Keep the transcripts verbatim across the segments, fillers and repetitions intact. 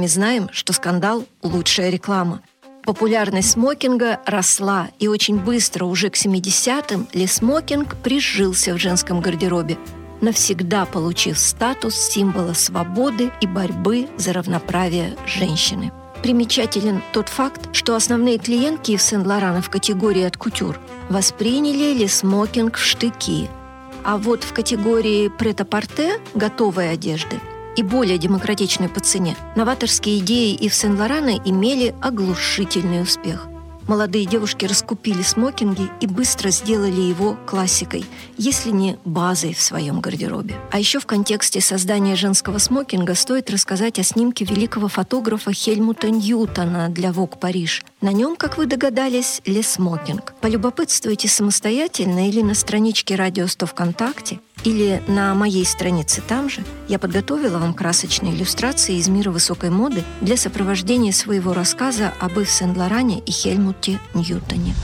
сами знаем, что скандал – лучшая реклама. Популярность смокинга росла, и очень быстро, уже к семидесятым, лесмокинг прижился в женском гардеробе, навсегда получив статус символа свободы и борьбы за равноправие женщины. Примечателен тот факт, что основные клиентки Ив Сен-Лорана в категории от кутюр восприняли лесмокинг в штыки, а вот в категории прет-а-порте готовой одежды и более демократичной по цене новаторские идеи Ив Сен-Лорана имели оглушительный успех. Молодые девушки раскупили смокинги и быстро сделали его классикой, если не базой в своем гардеробе. А еще в контексте создания женского смокинга стоит рассказать о снимке великого фотографа Хельмута Ньютона для Vogue Paris. На нем, как вы догадались, лесмокинг. Полюбопытствуйте самостоятельно или на страничке Радио сто ВКонтакте, или на моей странице там же. Я подготовила вам красочные иллюстрации из мира высокой моды для сопровождения своего рассказа об Ив Сен-Лоране и Хельмуте Ньютоне.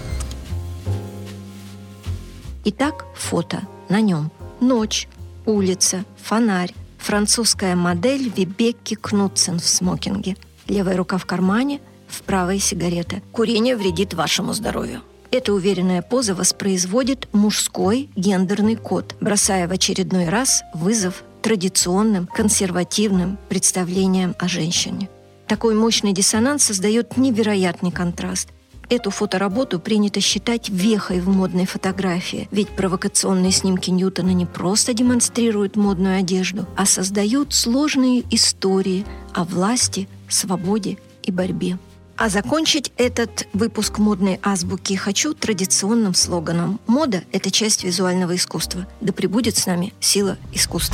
Итак, фото. На нем ночь, улица, фонарь, французская модель Вибекки Кнутсен в смокинге. Левая рука в кармане, в правой сигарета. Курение вредит вашему здоровью. Эта уверенная поза воспроизводит мужской гендерный код, бросая в очередной раз вызов традиционным, консервативным представлениям о женщине. Такой мощный диссонанс создает невероятный контраст. Эту фотоработу принято считать вехой в модной фотографии, ведь провокационные снимки Ньютона не просто демонстрируют модную одежду, а создают сложные истории о власти, свободе и борьбе. А закончить этот выпуск модной азбуки хочу традиционным слоганом: мода – это часть визуального искусства. Да пребудет с нами сила искусства.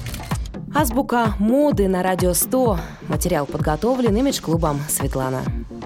Азбука моды на Радио сто. Материал подготовлен имидж-клубом Светлана.